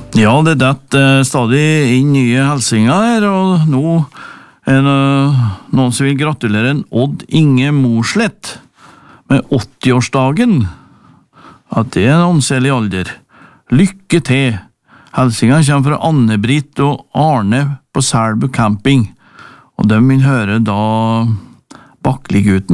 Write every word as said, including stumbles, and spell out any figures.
Ja, det detter stadig inn nye hilsinger her, og nå er det noen som vil gratulere en Odd Inge Morslett med åtti-årsdagen. At det er en anselig alder. Lykke til! Hilsingen kommer fra Anne-Britt og Arne på Selbu camping, og de vil høre da Bakkelig-gutten.